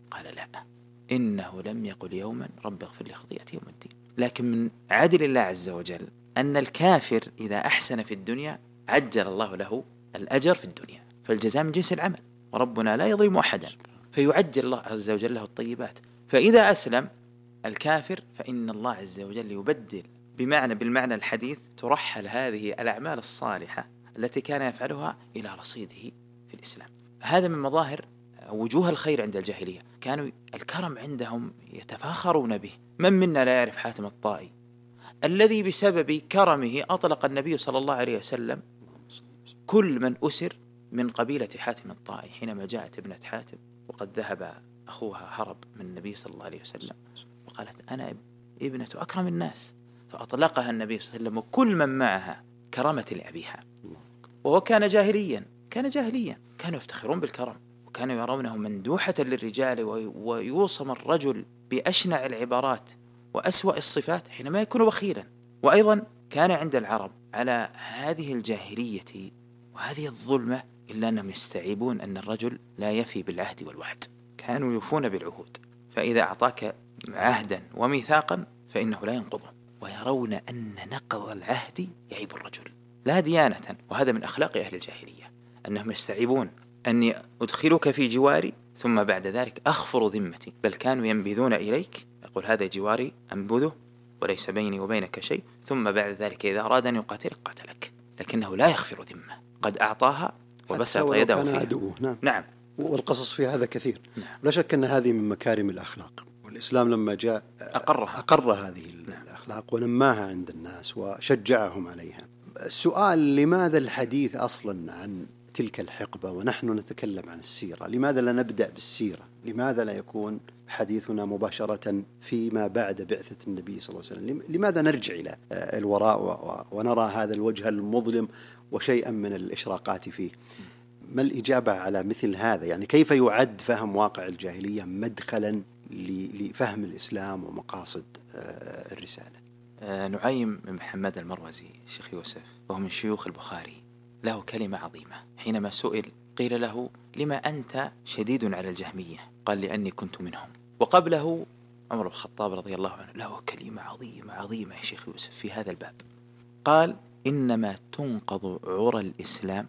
قال لا، إنه لم يقل يوما رب اغفر لي خطيئتي يوم الدين. لكن من عدل الله عز وجل أن الكافر إذا أحسن في الدنيا عجل الله له الأجر في الدنيا، فالجزاء من جنس العمل، وربنا لا يظلم أحدا، فيعجل الله عز وجل له الطيبات. فإذا أسلم الكافر فإن الله عز وجل يبدل بالمعنى الحديث، ترحل هذه الأعمال الصالحة التي كان يفعلها إلى رصيده في الإسلام. هذا من مظاهر وجوه الخير عند الجاهلية، كانوا الكرم عندهم يتفاخرون به. من منا لا يعرف حاتم الطائي الذي بسبب كرمه أطلق النبي صلى الله عليه وسلم كل من أسر من قبيلة حاتم الطائي، حينما جاءت ابنة حاتم وقد ذهب أخوها هرب من النبي صلى الله عليه وسلم وقالت أنا ابنة أكرم الناس، فأطلقها النبي صلى الله عليه وسلم وكل من معها كرمت لأبيها. وهو كان جاهليا، كانوا يفتخرون بالكرم، وكانوا يرونه مندوحة للرجال، ويوصم الرجل بأشنع العبارات وأسوأ الصفات حينما يكون بخيلا. وأيضا كان عند العرب على هذه الجاهلية وهذه الظلمة إلا أنهم يستعيبون أن الرجل لا يفي بالعهد والوعد، كانوا يوفون بالعهود، فإذا أعطاك عهدا وميثاقا فإنه لا ينقضه، ويرون أن نقض العهد يعيب الرجل لا ديانة. وهذا من أخلاق أهل الجاهلية، أنهم يستعيبون أني أدخلك في جواري ثم بعد ذلك أخفر ذمتي، بل كانوا ينبذون إليك، يقول هذا جواري أنبذه وليس بيني وبينك شيء، ثم بعد ذلك إذا أراد أن يقاتلك قاتلك، لكنه لا يخفر ذمة، قد أعطاها وبسط يده فيها. نعم. والقصص في هذا كثير. لا شك أن هذه من مكارم الأخلاق، والإسلام لما جاء أقر هذه الأخلاق ونماها عند الناس وشجعهم عليها. السؤال: لماذا الحديث أصلا عن تلك الحقبة ونحن نتكلم عن السيرة؟ لماذا لا نبدأ بالسيرة؟ لماذا لا يكون حديثنا مباشرة فيما بعد بعثة النبي صلى الله عليه وسلم؟ لماذا نرجع إلى الوراء ونرى هذا الوجه المظلم وشيئا من الإشراقات فيه؟ ما الإجابة على مثل هذا؟ يعني كيف يعد فهم واقع الجاهلية مدخلا لفهم الإسلام ومقاصد الرسالة؟ نعيم بن محمد المروزي شيخ يوسف، وهو من شيوخ البخاري، له كلمة عظيمة حينما سئل قيل له: لما أنت شديد على الجهمية؟ قال: لأني كنت منهم. وقبله عمر بن الخطاب رضي الله عنه له كلمة عظيمة يا شيخ يوسف في هذا الباب، قال: إنما تنقض عرى الإسلام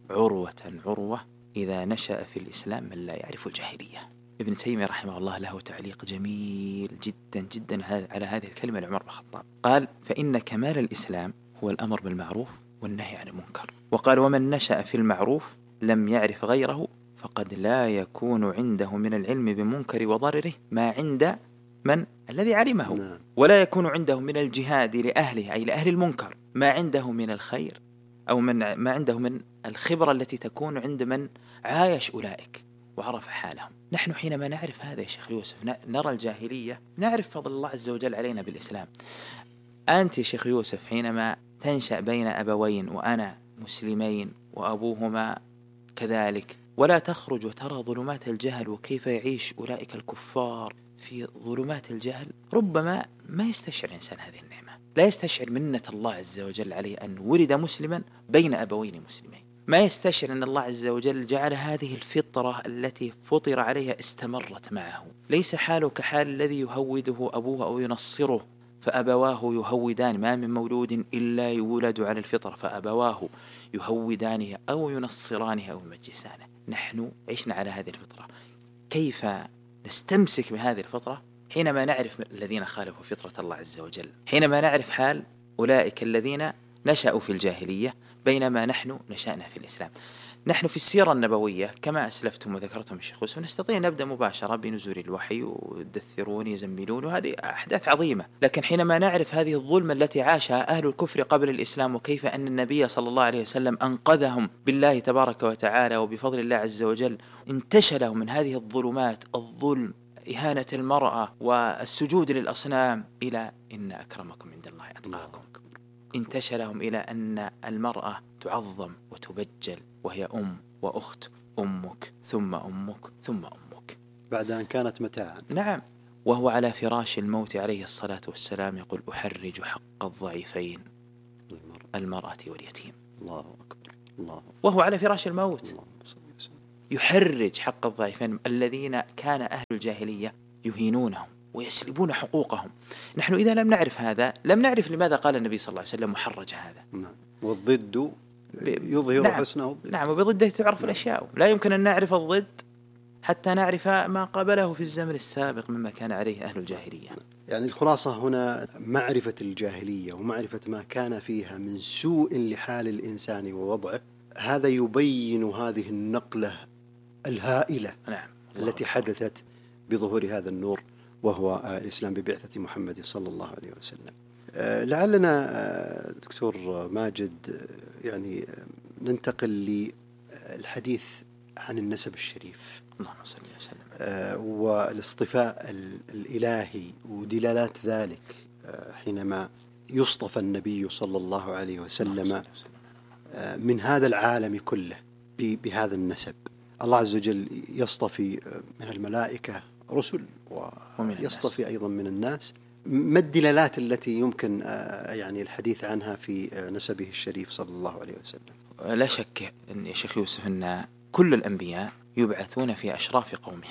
عروة إذا نشأ في الإسلام من لا يعرف الجاهلية. ابن تيمية رحمه الله له تعليق جميل جدا جدا على هذه الكلمة لعمر بن الخطاب، قال: فإن كمال الإسلام هو الأمر بالمعروف والنهي عن المنكر. وقال: ومن نشأ في المعروف لم يعرف غيره فقد لا يكون عنده من العلم بمنكر وضرره ما عند من الذي علمه، ولا يكون عنده من الجهاد لأهله أي لأهل المنكر ما عنده من الخير أو ما عنده من الخبرة التي تكون عند من عايش أولئك وعرف حالهم. نحن حينما نعرف هذا يا شيخ يوسف نرى الجاهلية، نعرف فضل الله عز وجل علينا بالإسلام. أنت يا شيخ يوسف حينما تنشأ بين أبوين وأنا مسلمين وأبوهما كذلك، ولا تخرج وترى ظلمات الجهل وكيف يعيش أولئك الكفار في ظلمات الجهل، ربما ما يستشعر إنسان هذه النعمة، لا يستشعر منة الله عز وجل عليه أن ولد مسلما بين أبوين مسلمين، ما يستشعر أن الله عز وجل جعل هذه الفطرة التي فطر عليها استمرت معه. ليس حاله كحال الذي يهوده أبوه أو ينصره فأبواه يهودان، ما من مولود إلا يولد على الفطرة فأبواه يهودانه أو ينصرانه أو يمجسانه. نحن عشنا على هذه الفطرة، كيف نستمسك بهذه الفطرة حينما نعرف الذين خالفوا فطرة الله عز وجل، حينما نعرف حال أولئك الذين نشأوا في الجاهلية بينما نحن نشأنا في الإسلام. نحن في السيرة النبوية كما أسلفتم وذكرتم الشيخ يوسف نستطيع نبدأ مباشرة بنزول الوحي ودثرون يزملون، وهذه أحداث عظيمة، لكن حينما نعرف هذه الظلمة التي عاشها أهل الكفر قبل الإسلام وكيف أن النبي صلى الله عليه وسلم أنقذهم بالله تبارك وتعالى وبفضل الله عز وجل، انتشلهم من هذه الظلمات، الظلم، إهانة المرأة والسجود للأصنام، إلى إن أكرمكم عند الله أتقاكم، انتشلهم إلى أن المرأة تعظم وتبجل وهي أم وأخت، أمك ثم أمك ثم أمك، بعد أن كانت متاعا. نعم. وهو على فراش الموت عليه الصلاة والسلام يقول: أحرج حق الضعيفين المرأة واليتيم. الله أكبر، الله أكبر. وهو على فراش الموت يحرج حق الضعيفين الذين كان أهل الجاهلية يهينونهم ويسلبون حقوقهم. نحن إذا لم نعرف هذا لم نعرف لماذا قال النبي صلى الله عليه وسلم محرج هذا. نعم. والضد يظهر نعم. حسنه الضد. نعم، وبضده تعرف الأشياء. لا يمكن أن نعرف الضد حتى نعرف ما قابله في الزمن السابق مما كان عليه أهل الجاهلية. يعني الخلاصة هنا معرفة الجاهلية ومعرفة ما كان فيها من سوء لحال الإنسان ووضعه، هذا يبين هذه النقلة الهائلة نعم. التي حدثت بظهور هذا النور وهو الإسلام ببعثة محمد صلى الله عليه وسلم. لعلنا دكتور ماجد يعني ننتقل للحديث عن النسب الشريف، اللهم صل وسلم، والاصطفاء الإلهي ودلالات ذلك حينما يصطفى النبي صلى الله عليه وسلم من هذا العالم كله بهذا النسب. الله عز وجل يصطفي من الملائكة رسل ويصطفي أيضا من الناس. ما الدلالات التي يمكن يعني الحديث عنها في نسبه الشريف صلى الله عليه وسلم؟ لا شك يا شيخ يوسف أن كل الأنبياء يبعثون في أشراف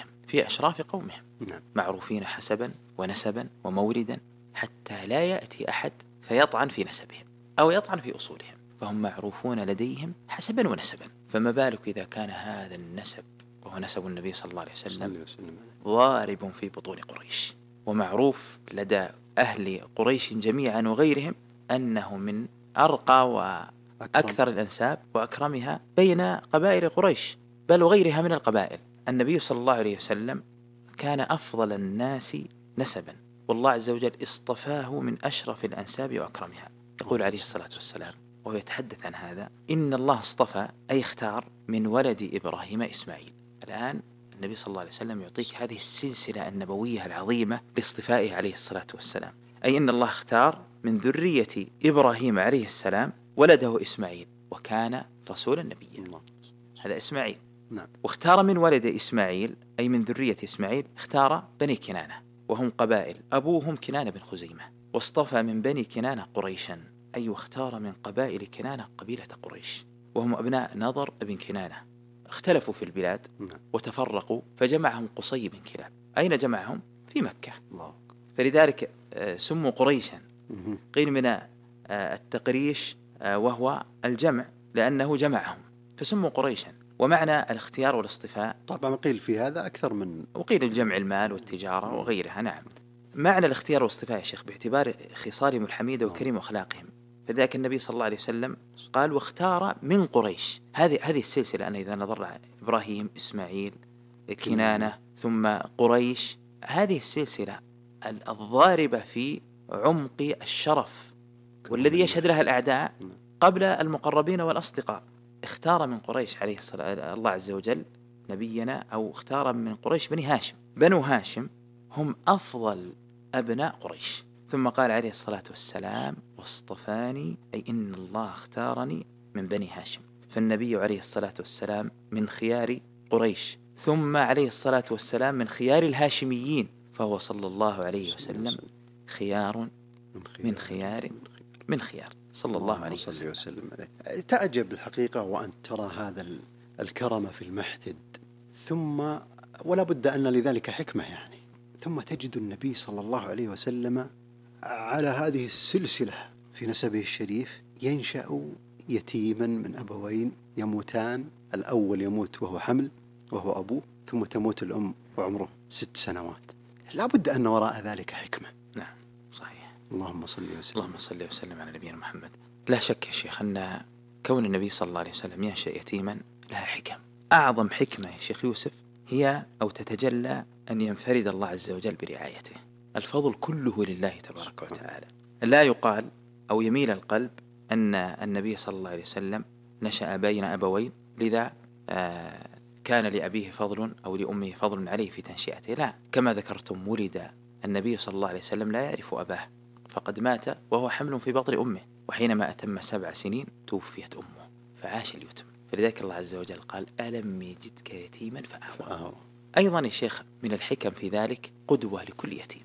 قومهم نعم. معروفين حسبا ونسبا وموردا، حتى لا يأتي أحد فيطعن في نسبهم أو يطعن في أصولهم، فهم معروفون لديهم حسبا ونسبا. فما بالك إذا كان هذا النسب وهو نسب النبي صلى الله عليه وسلم ضارب في بطون قريش، ومعروف لدى أهل قريش جميعا وغيرهم أنه من أرقى وأكثر الأنساب وأكرمها بين قبائل قريش بل وغيرها من القبائل. النبي صلى الله عليه وسلم كان أفضل الناس نسبا، والله عز وجل اصطفاه من أشرف الأنساب وأكرمها. يقول عليه الصلاة والسلام وهو يتحدث عن هذا: إن الله اصطفى أي اختار من ولد إبراهيم إسماعيل. الآن النبي صلى الله عليه وسلم يعطيك هذه السلسلة النبوية العظيمة باصطفائه عليه الصلاة والسلام، أي إن الله اختار من ذرية إبراهيم عليه السلام ولده إسماعيل، وكان رسولا نبيا. هذا إسماعيل. نعم. واختار من ولد إسماعيل أي من ذرية إسماعيل اختار بني كنانة، وهم قبائل أبوهم كنانة بن خزيمة، واصطفى من بني كنانة قريشا، أي واختار من قبائل كنانة قبيلة قريش، وهم أبناء نضر بن كنانة. اختلفوا في البلاد وتفرقوا، فجمعهم قصي بن كلاب. أين جمعهم؟ في مكة. فلذلك سموا قريشا. قيل من التقريش وهو الجمع لأنه جمعهم فسموا قريشا. ومعنى الاختيار والاصطفاء طبعا قيل في هذا أكثر من، وقيل الجمع المال والتجارة وغيرها. نعم. معنى الاختيار والاصطفاء يا شيخ باعتبار خصالهم الحميدة وكريم أخلاقهم، فذلك النبي صلى الله عليه وسلم قال واختار من قريش. هذه السلسلة أنا إذا نظرنا إبراهيم إسماعيل كنانة ثم قريش، هذه السلسلة الضاربة في عمق الشرف والذي يشهد لها الأعداء قبل المقربين والأصدقاء. اختار من قريش عليه الصلاة الله عز وجل نبينا، أو اختار من قريش بني هاشم. بنو هاشم هم أفضل أبناء قريش. ثم قال عليه الصلاة والسلام واصطفاني، أي إن الله اختارني من بني هاشم. فالنبي عليه الصلاة والسلام من خيار قريش، ثم عليه الصلاة والسلام من خيار الهاشميين، فهو صلى الله عليه وسلم خيار من خيار صلى الله عليه وسلم. تعجب الحقيقة وأن ترى هذا الكرم في المحتد، ثم ولا بد أن لذلك حكمة يعني، ثم تجد النبي صلى الله عليه وسلم على هذه السلسلة في نسبه الشريف ينشأ يتيما من أبوين يموتان، الأول يموت وهو حمل وهو أبوه، ثم تموت الأم وعمره 6 سنوات. لا بد أن وراء ذلك حكمة. نعم صحيح. اللهم صل وسلم على نبينا محمد. لا شك يا شيخ أن كون النبي صلى الله عليه وسلم ينشأ يتيما لها حكم. أعظم حكمة يا شيخ يوسف هي أو تتجلى أن ينفرد الله عز وجل برعايته. الفضل كله لله تبارك وتعالى. لا يقال أو يميل القلب أن النبي صلى الله عليه وسلم نشأ بين أبوين لذا كان لأبيه فضل أو لأمه فضل عليه في تنشئته. لا، كما ذكرتم ولد النبي صلى الله عليه وسلم لا يعرف أباه، فقد مات وهو حمل في بطن أمه، وحينما أتم 7 سنين توفيت أمه فعاش اليتم. فلذلك الله عز وجل قال ألم يجدك يتيما فآوى. أيضا يا شيخ من الحكم في ذلك قدوة لكل يتيم.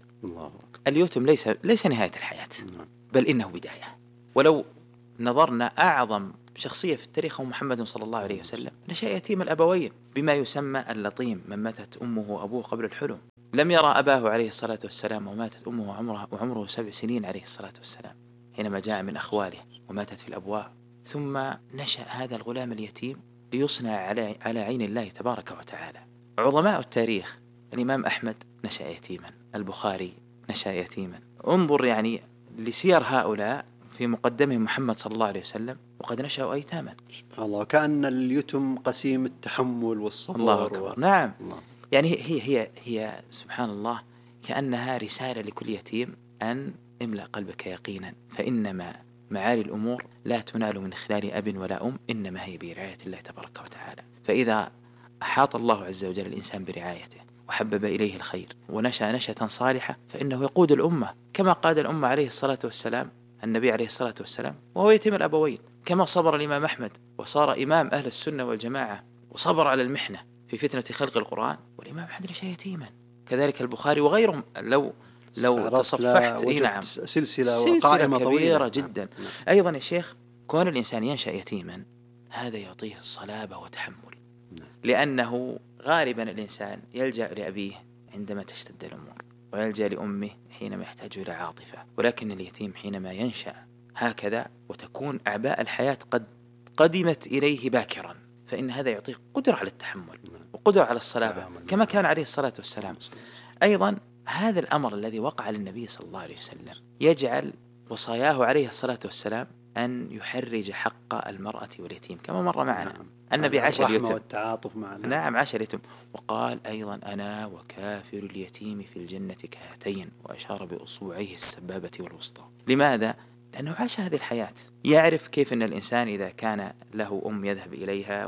اليتم ليس نهاية الحياة، بل إنه بداية. ولو نظرنا أعظم شخصية في التاريخ هو محمد صلى الله عليه وسلم، نشأ يتيم الأبوين بما يسمى اللطيم، من ماتت أمه وأبوه قبل الحلم. لم يرى أباه عليه الصلاة والسلام، وماتت أمه وعمره 7 سنين عليه الصلاة والسلام حينما جاء من أخواله، وماتت في الأبواء. ثم نشأ هذا الغلام اليتيم ليصنع على عين الله تبارك وتعالى. عظماء التاريخ، الإمام أحمد نشأ يتيما، البخاري نشأ يتيما. انظر يعني لسير هؤلاء في مقدمهم محمد صلى الله عليه وسلم، وقد نشأوا أيتاما. سبحان الله، كأن اليتم قسيم التحمل والصبر. الله أكبر. نعم. الله. يعني هي سبحان الله كأنها رسالة لكل يتيم أن املأ قلبك يقينا، فإنما معالي الأمور لا تنال من خلال أب ولا أم، إنما هي برعاية الله تبارك وتعالى. فإذا أحاط الله عز وجل الإنسان برعايته وحبب إليه الخير ونشأ نشأة صالحة، فإنه يقود الأمة كما قاد الأمة عليه الصلاة والسلام، النبي عليه الصلاة والسلام وهو يتيم الأبوين، كما صبر الإمام أحمد وصار إمام أهل السنة والجماعة وصبر على المحنة في فتنة خلق القرآن، والإمام أحمد نشأ يتيما. كذلك البخاري وغيرهم. لو تصفحت نعم سلسلة قائمة كبيرة جدا. نعم. أيضا يا شيخ، كون الإنسان ينشأ يتيما هذا يعطيه صلابة وتحمل. نعم. لأنه غالبا الإنسان يلجأ لأبيه عندما تشتد الأمور، ويلجأ لأمه حينما يحتاج إلى عاطفة، ولكن اليتيم حينما ينشأ هكذا وتكون أعباء الحياة قد قدمت إليه باكرا، فإن هذا يعطيه قدرة على التحمل وقدرة على الصلابة كما كان عليه الصلاة والسلام. أيضا هذا الأمر الذي وقع للنبي صلى الله عليه وسلم يجعل وصاياه عليه الصلاة والسلام أن يحرج حق المرأة واليتيم كما مر معنا. نعم. النبي عاش اليتيم والتعاطف معنا. نعم، عاش اليتيم، وقال أيضا أنا وكافر اليتيم في الجنة كهاتين، وأشار بأصبعيه السبابة والوسطى. لماذا؟ لأنه عاش هذه الحياة، يعرف كيف أن الإنسان إذا كان له أم يذهب إليها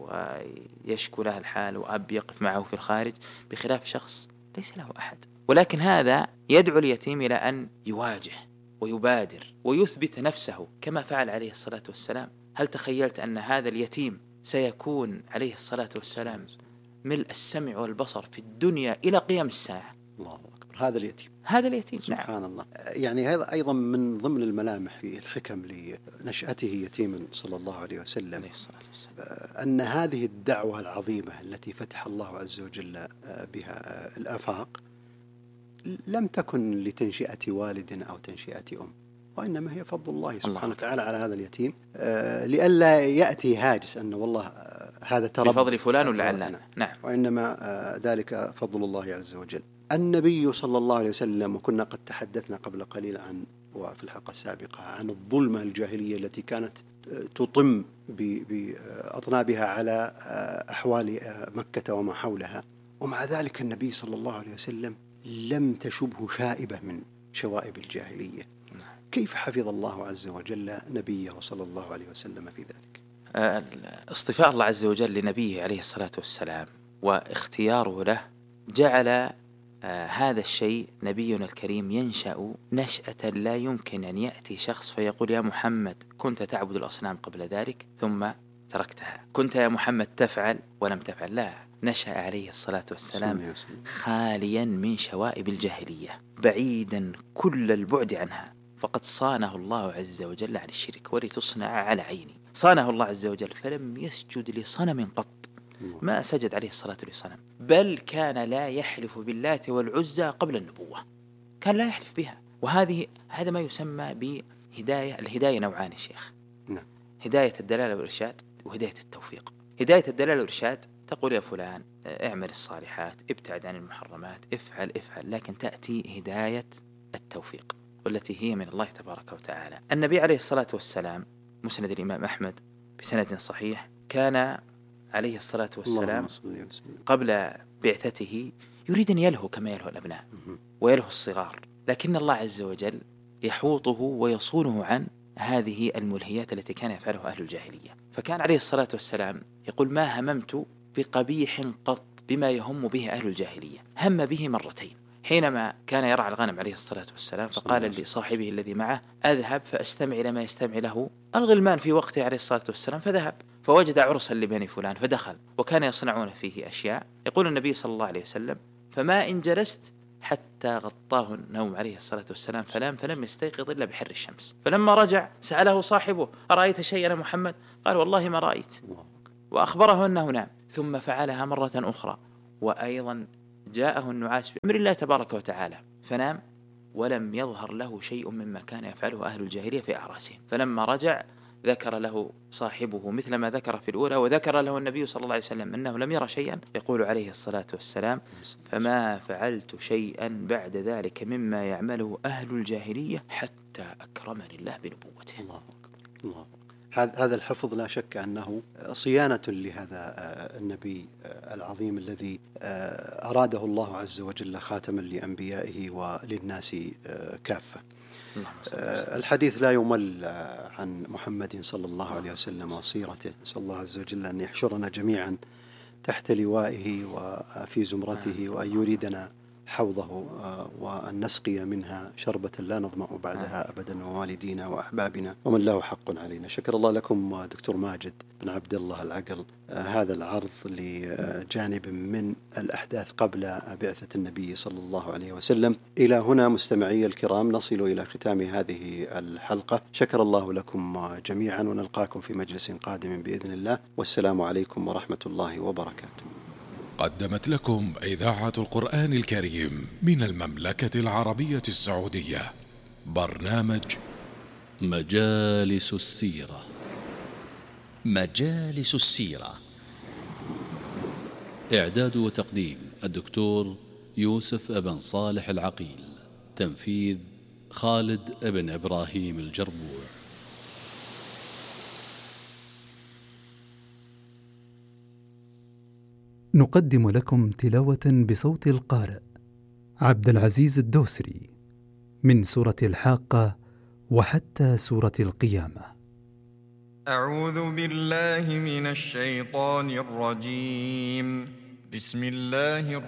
ويشكو لها الحال، وأب يقف معه في الخارج، بخلاف شخص ليس له أحد. ولكن هذا يدعو اليتيم إلى أن يواجه ويبادر ويثبت نفسه كما فعل عليه الصلاة والسلام. هل تخيلت أن هذا اليتيم سيكون عليه الصلاة والسلام ملء السمع والبصر في الدنيا إلى قيام الساعة؟ الله أكبر. هذا اليتيم سبحان الله. يعني هذا أيضا من ضمن الملامح في الحكم لنشأته يتيما صلى الله عليه وسلم، أن هذه الدعوة العظيمة التي فتح الله عز وجل بها الآفاق لم تكن لتنشئة والد أو تنشئة أم، وإنما هي فضل الله سبحانه وتعالى على هذا اليتيم، لئلا يأتي هاجس أن والله هذا ترى بفضل فلان ولا علان. نعم. وإنما ذلك فضل الله عز وجل. النبي صلى الله عليه وسلم، وكنا قد تحدثنا قبل قليل وفي الحلقة السابقة عن الظلمة الجاهلية التي كانت تطم بأطنابها على أحوال مكة وما حولها، ومع ذلك النبي صلى الله عليه وسلم لم تشبه شائبة من شوائب الجاهلية. كيف حفظ الله عز وجل نبيه صلى الله عليه وسلم في ذلك؟ اصطفاء الله عز وجل لنبيه عليه الصلاة والسلام واختياره له جعل هذا الشيء نبينا الكريم ينشأ نشأة لا يمكن أن يأتي شخص فيقول يا محمد كنت تعبد الأصنام قبل ذلك ثم تركتها، كنت يا محمد تفعل ولم تفعل. لا، نشأ عليه الصلاة والسلام خاليا من شوائب الجاهلية، بعيدا كل البعد عنها، فقد صانه الله عز وجل عن الشرك. ولتصنع على عيني، صانه الله عز وجل فلم يسجد لصنم قط، ما سجد عليه الصلاة لصنم، بل كان لا يحلف باللات والعزى قبل النبوة، كان لا يحلف بها. هذا ما يسمى بهداية. الهداية نوعان يا شيخ. هداية الدلالة والإرشاد وهداية التوفيق. هداية الدلالة والإرشاد تقول يا فلان اعمل الصالحات، ابتعد عن المحرمات، افعل، لكن تأتي هداية التوفيق والتي هي من الله تبارك وتعالى. النبي عليه الصلاة والسلام، مسند الإمام أحمد بسند صحيح، كان عليه الصلاة والسلام قبل بعثته يريد أن يلهو كما يلهو الأبناء ويلهو الصغار، لكن الله عز وجل يحوطه ويصونه عن هذه الملهيات التي كان يفعلها أهل الجاهلية. فكان عليه الصلاة والسلام يقول ما هممت بقبيح قط بما يهم به أهل الجاهلية، هم به مرتين، حينما كان يرعى الغنم عليه الصلاة والسلام فقال لصاحبه الذي معه أذهب فأستمع لما يستمع له الغلمان في وقته عليه الصلاة والسلام، فذهب فوجد عرسا لبني فلان فدخل وكان يصنعون فيه أشياء. يقول النبي صلى الله عليه وسلم فما إن جلست حتى غطاه النوم عليه الصلاة والسلام فلم يستيقظ إلا بحر الشمس. فلما رجع سأله صاحبه: أرأيت شيئا محمد؟ قال: والله ما رأيت. وأخبره أنه نام. ثم فعلها مرة أخرى، وأيضا جاءه النعاس بأمر الله تبارك وتعالى فنام، ولم يظهر له شيء مما كان يفعله أهل الجاهلية في أعراسهم. فلما رجع ذكر له صاحبه مثل ما ذكر في الأولى، وذكر له النبي صلى الله عليه وسلم أنه لم يرى شيئا. يقول عليه الصلاة والسلام: فما فعلت شيئا بعد ذلك مما يعمله أهل الجاهلية حتى أكرمني الله بنبوته. الله أكبر، الله أكبر. هذا الحفظ لا شك أنه صيانة لهذا النبي العظيم الذي أراده الله عز وجل خاتما لأنبيائه وللناس كافة. الحديث لا يمل عن محمد صلى الله عليه وسلم وسيرته. نسأل الله عز وجل أن يحشرنا جميعا تحت لوائه وفي زمرته، وأن يريدنا حوضه، وأن نسقي منها شربة لا نظمأ بعدها أبدا، ووالدينا وأحبابنا ومن له حق علينا. شكر الله لكم دكتور ماجد بن عبد الله العقل هذا العرض لجانب من الأحداث قبل بعثة النبي صلى الله عليه وسلم. إلى هنا مستمعي الكرام نصل إلى ختام هذه الحلقة. شكر الله لكم جميعا، ونلقاكم في مجلس قادم بإذن الله، والسلام عليكم ورحمة الله وبركاته. قدمت لكم إذاعة القرآن الكريم من المملكة العربية السعودية برنامج مجالس السيرة. مجالس السيرة، إعداد وتقديم الدكتور يوسف ابن صالح العقيل، تنفيذ خالد ابن إبراهيم الجربوع. نقدم لكم تلاوة بصوت القارئ عبد العزيز الدوسري من سورة الحاقة وحتى سورة القيامة. أعوذ بالله من الشيطان الرجيم. بسم الله